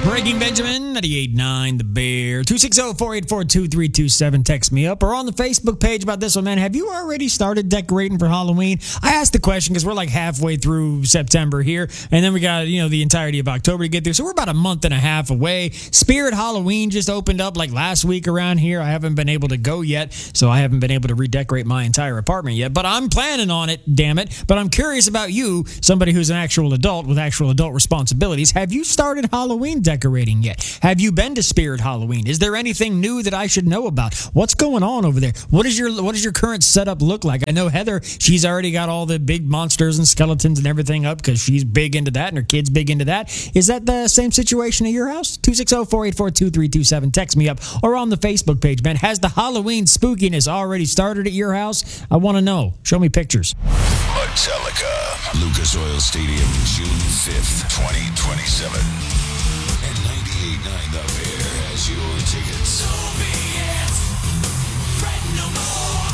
Breaking Benjamin, 98.9 The Bear. 260-484-2327. Text me up. Or on the Facebook page about this one, man. Have you already started decorating for Halloween? I asked the question because we're like halfway through September here. And then we got, the entirety of October to get through. So we're about a month and a half away. Spirit Halloween just opened up like last week around here. I haven't been able to go yet. So I haven't been able to redecorate my entire apartment yet. But I'm planning on it, damn it. But I'm curious about you, somebody who's an actual adult with actual adult responsibilities. Have you started Halloween decorating yet? Have you been to Spirit Halloween? Is there anything new that I should know about? What's going on over there? What does your current setup look like? I know Heather, she's already got all the big monsters and skeletons and everything up because she's big into that and her kid's big into that. Is that the same situation at your house? 260-484-2327. Text me up or on the Facebook page, man. Has the Halloween spookiness already started at your house? I want to know. Show me pictures. Metallica, Lucas Oil Stadium, June 5th, 2027. And 98.9 The Bear has your tickets. So be it. Fret no more.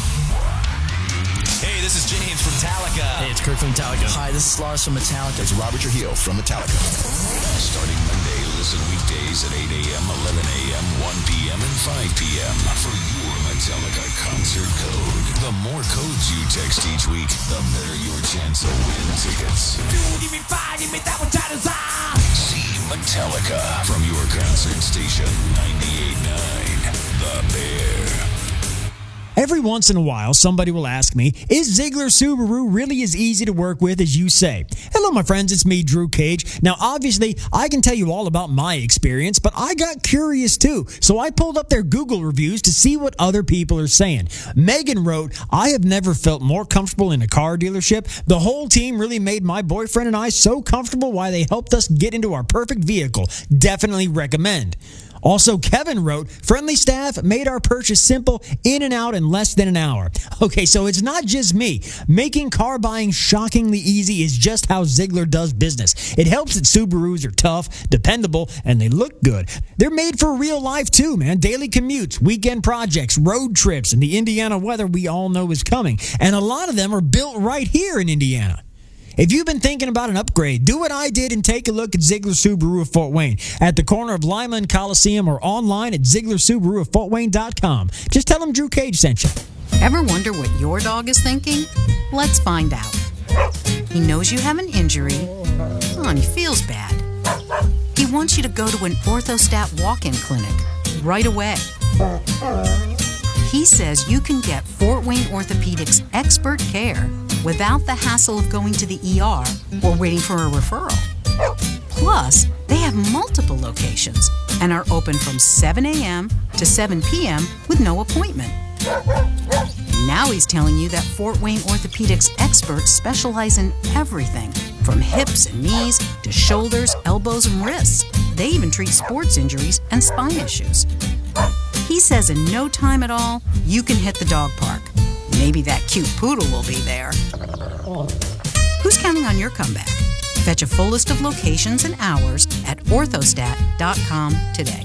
Hey, this is James from Metallica. Hey, it's Kurt from Metallica. Hi, this is Lars from Metallica. It's Robert Trujillo from Metallica. Starting Monday, listen weekdays at 8 a.m., 11 a.m., 1 p.m., and 5 p.m. for your Metallica concert code. The more codes you text each week, the better your chance of winning tickets. Give me five, give me that one, See Metallica from your concert station, 98.9 The Bear. Every once in a while, somebody will ask me, is Ziegler Subaru really as easy to work with as you say? Hello, my friends. It's me, Drew Cage. Now, obviously, I can tell you all about my experience, but I got curious too. So I pulled up their Google reviews to see what other people are saying. Megan wrote, I have never felt more comfortable in a car dealership. The whole team really made my boyfriend and I so comfortable while they helped us get into our perfect vehicle. Definitely recommend. Also, Kevin wrote, friendly staff made our purchase simple, in and out in less than an hour. Okay, so it's not just me. Making car buying shockingly easy is just how Ziegler does business. It helps that Subarus are tough, dependable, and they look good. They're made for real life too, man. Daily commutes, weekend projects, road trips, and the Indiana weather we all know is coming. And a lot of them are built right here in Indiana. If you've been thinking about an upgrade, do what I did and take a look at Ziegler Subaru of Fort Wayne at the corner of Lima and Coliseum or online at ZieglerSubaruofFortWayne.com. Just tell them Drew Cage sent you. Ever wonder what your dog is thinking? Let's find out. He knows you have an injury. And he feels bad. He wants you to go to an Orthostat walk-in clinic right away. He says you can get Fort Wayne Orthopedics expert care without the hassle of going to the ER or waiting for a referral. Plus, they have multiple locations and are open from 7 a.m. to 7 p.m. with no appointment. Now he's telling you that Fort Wayne Orthopedics experts specialize in everything from hips and knees to shoulders, elbows, and wrists. They even treat sports injuries and spine issues. He says in no time at all, you can hit the dog park. Maybe that cute poodle will be there. Who's counting on your comeback? Fetch a full list of locations and hours at orthostat.com today.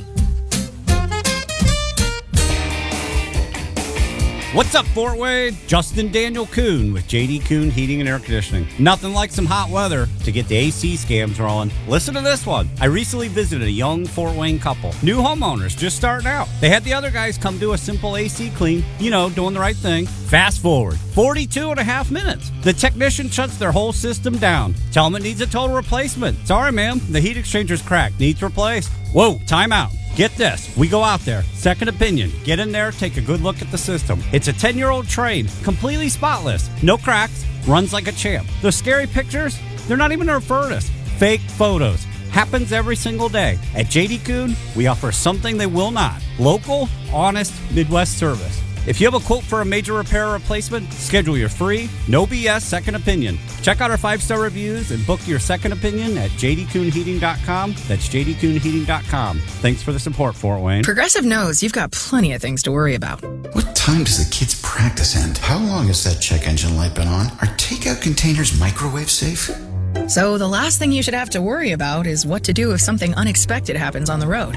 What's up, Fort Wayne? Justin Daniel Kuhn with JD Kuhn Heating and Air Conditioning. Nothing like some hot weather to get the AC scams rolling. Listen to this one. I recently visited a young Fort Wayne couple. New homeowners just starting out. They had the other guys come do a simple AC clean, doing the right thing. Fast forward 42 and a half minutes. The technician shuts their whole system down. Tell them it needs a total replacement. Sorry, ma'am. The heat exchanger's cracked. Needs replaced. Whoa, time out. Get this, we go out there, second opinion, get in there, take a good look at the system. It's a 10-year-old trade, completely spotless, no cracks, runs like a champ. Those scary pictures, they're not even our furnace. Fake photos. Happens every single day. At JD Kuhn, we offer something they will not. Local, honest, Midwest service. If you have a quote for a major repair or replacement, schedule your free, no BS second opinion. Check out our 5-star reviews and book your second opinion at jdkuhnheating.com. That's jdkuhnheating.com. Thanks for the support, Fort Wayne. Progressive knows you've got plenty of things to worry about. What time does the kids' practice end? How long has that check engine light been on? Are takeout containers microwave safe? So the last thing you should have to worry about is what to do if something unexpected happens on the road.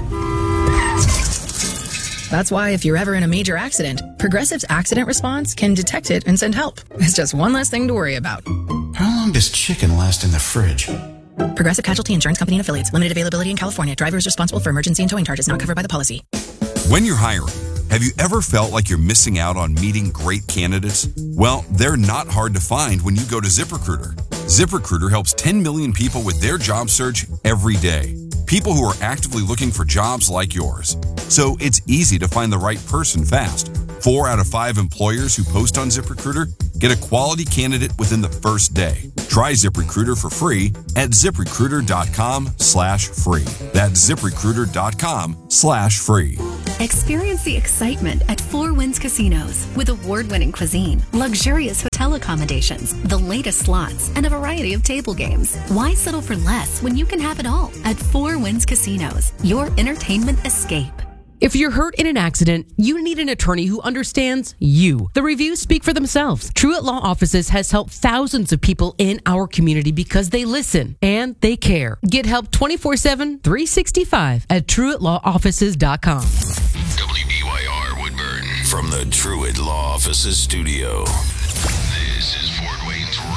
That's why if you're ever in a major accident, Progressive's accident response can detect it and send help. It's just one less thing to worry about. How long does chicken last in the fridge? Progressive Casualty Insurance Company and Affiliates. Limited availability in California. Driver is responsible for emergency and towing charges not covered by the policy. When you're hiring, have you ever felt like you're missing out on meeting great candidates? Well, they're not hard to find when you go to ZipRecruiter. ZipRecruiter helps 10 million people with their job search every day. People who are actively looking for jobs like yours. So it's easy to find the right person fast. 4 out of 5 employers who post on ZipRecruiter get a quality candidate within the first day. Try ZipRecruiter for free at ZipRecruiter.com/free. That's ZipRecruiter.com/free. Experience the excitement at Four Winds Casinos with award-winning cuisine, luxurious hotel accommodations, the latest slots, and a variety of table games. Why settle for less when you can have it all at Four Winds Casinos, your entertainment escape? If you're hurt in an accident, you need an attorney who understands you. The reviews speak for themselves. Truett Law Offices has helped thousands of people in our community because they listen and they care. Get help 24/7, 365 at TruettLawOffices.com. WBYR Woodburn from the Truett Law Offices studio. This is Fort Wayne's